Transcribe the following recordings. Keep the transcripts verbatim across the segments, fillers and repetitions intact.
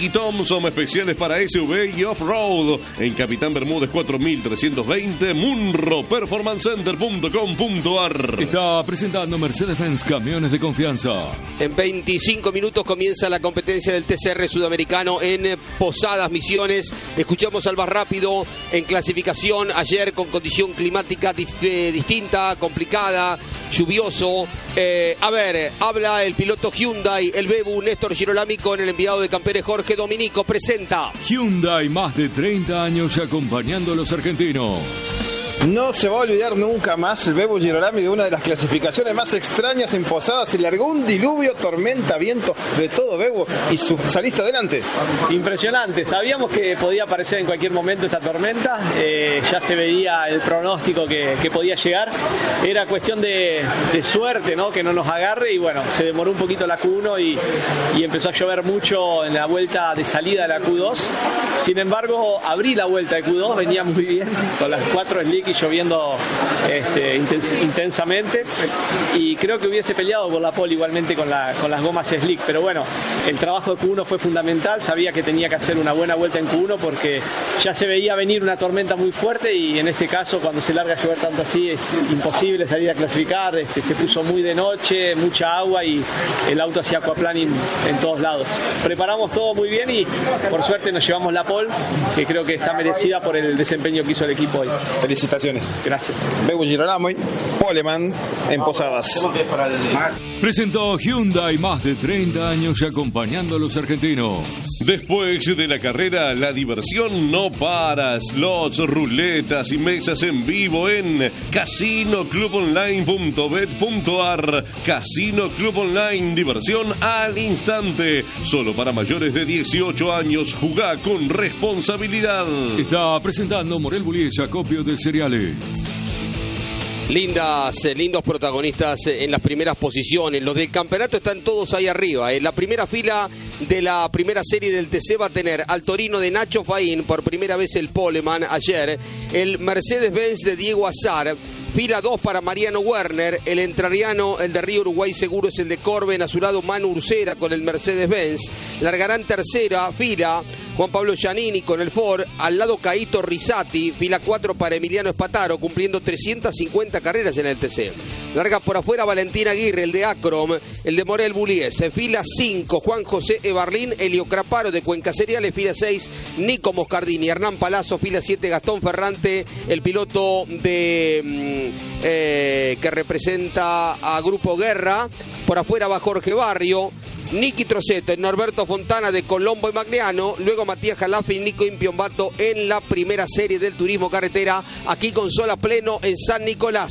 Y Thompson, especiales para S U V y Off-Road. En Capitán Bermúdez cuatro mil trescientos veinte, munro performance center punto com punto a r. Está presentando Mercedes-Benz Camiones de Confianza. En veinticinco minutos comienza la competencia del T C R sudamericano en Posadas Misiones. Escuchamos al más rápido en clasificación. Ayer con condición climática dif- eh, distinta, complicada, lluvioso. Eh, a ver, habla el piloto Hyundai, el Bebu Néstor Girolami, con el enviado de Camperes Jorge Dominico. Presenta Hyundai, más de treinta años acompañando a los argentinos. No se va a olvidar nunca más el Bebu Girolami de una de las clasificaciones más extrañas en Posadas. Se largó un diluvio, tormenta, viento, de todo, Bebu, y su, saliste adelante. Impresionante, sabíamos que podía aparecer en cualquier momento esta tormenta, eh, ya se veía el pronóstico que, que podía llegar, era cuestión de, de suerte, ¿no? Que no nos agarre, y bueno, se demoró un poquito la Q uno y, y empezó a llover mucho en la vuelta de salida de la Q dos. Sin embargo, abrí la vuelta de Q dos, venía muy bien, con las cuatro slick y lloviendo este, intens- intensamente, y creo que hubiese peleado por la pole igualmente con, la, con las gomas slick, pero bueno, el trabajo de Q uno fue fundamental. Sabía que tenía que hacer una buena vuelta en Q uno porque ya se veía venir una tormenta muy fuerte, y en este caso cuando se larga a llover tanto así es imposible salir a clasificar. Este, se puso muy de noche, mucha agua, y el auto hacía aquaplaning en todos lados. Preparamos todo muy bien y por suerte nos llevamos la pole, que creo que está merecida por el desempeño que hizo el equipo hoy. Felicitaciones. Gracias. Bebu Girolami, Poleman en Posadas. Presentó Hyundai, más de treinta años acompañando a los argentinos. Después de la carrera, la diversión no para. Slots, ruletas y mesas en vivo en casino club online punto bet punto a r. Casino Club Online, diversión al instante. Solo para mayores de dieciocho años. Jugá con responsabilidad. Está presentando Morel Bullies, acopio de cereales. Lindas, eh, lindos protagonistas eh, en las primeras posiciones. Los del campeonato están todos ahí arriba. En la primera fila de la primera serie del T C va a tener al Torino de Nacho Faín, por primera vez el poleman ayer. El Mercedes-Benz de Diego Azar. Fila dos para Mariano Werner, el entrerriano, el de Río Uruguay Seguros, el de Corben, a su lado Manu Ursera con el Mercedes-Benz. Largarán tercera fila Juan Pablo Giannini con el Ford, al lado Caíto Risati, fila cuatro para Emiliano Espataro, cumpliendo trescientas cincuenta carreras en el T C. Larga por afuera Valentín Aguirre, el de Acrom, el de Morel Bullies. Fila cinco, Juan José Ebarlín, Elio Craparo de Cuenca Cereales. Fila seis, Nico Moscardini, Hernán Palazzo. Fila siete, Gastón Ferrante, el piloto de... Eh, que representa a Grupo Guerra. Por afuera va Jorge Barrio, Nicky Troceto, Norberto Fontana de Colombo y Magliano. Luego Matías Jalafe y Nico Impiombato en la primera serie del turismo carretera, aquí con sol a pleno en San Nicolás.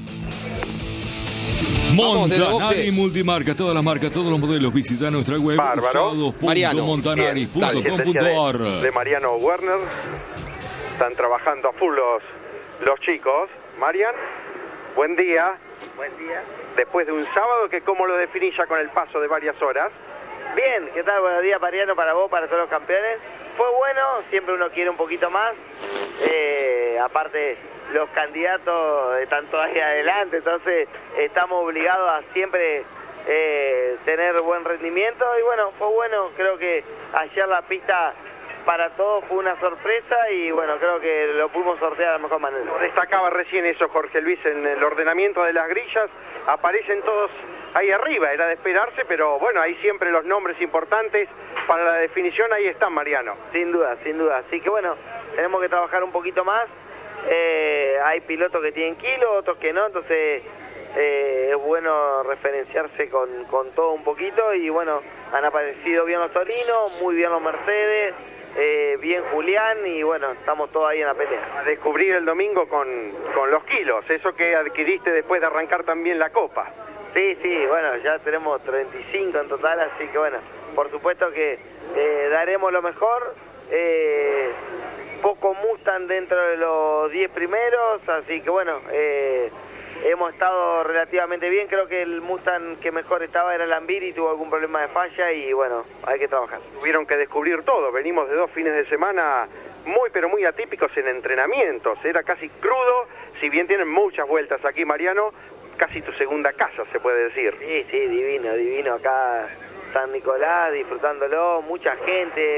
Montanari Multimarca, todas las marcas, todos los modelos. Visita nuestra web usados punto montanari punto com punto a r. de, de Mariano Werner. Están trabajando a full los, los chicos. Marian, buen día. Buen día. Después de un sábado que cómo lo definís ya con el paso de varias horas. Bien, ¿qué tal? Buenos días, Mariano, para vos, para todos los campeones. Fue bueno, siempre uno quiere un poquito más. Eh, aparte, los candidatos están todavía adelante, entonces estamos obligados a siempre eh, tener buen rendimiento. Y bueno, fue bueno, creo que ayer la pista para todos fue una sorpresa y bueno, creo que lo pudimos sortear de la mejor manera. Destacaba recién eso Jorge Luis en el ordenamiento de las grillas, aparecen todos ahí arriba, era de esperarse, pero bueno, hay siempre los nombres importantes para la definición, ahí están, Mariano. Sin duda, sin duda, así que bueno, tenemos que trabajar un poquito más, eh, hay pilotos que tienen kilos, otros que no, entonces eh, es bueno referenciarse con, con todo un poquito y bueno, han aparecido bien los Torinos, muy bien los Mercedes. Eh, bien Julián y bueno, estamos todos ahí en la pelea. A descubrir el domingo con, con los kilos, eso que adquiriste después de arrancar también la Copa. Sí, sí, bueno, ya tenemos treinta y cinco en total, así que bueno, por supuesto que eh, daremos lo mejor. Eh, poco Mustang dentro de los diez primeros, así que bueno, eh, hemos estado relativamente bien. Creo que el Mustang que mejor estaba era el Ambiri, tuvo algún problema de falla y bueno, hay que trabajar. Tuvieron que descubrir todo, venimos de dos fines de semana muy pero muy atípicos en entrenamientos, era casi crudo, si bien tienen muchas vueltas aquí, Mariano, casi tu segunda casa se puede decir. Sí, sí, divino, divino acá San Nicolás, disfrutándolo, mucha gente.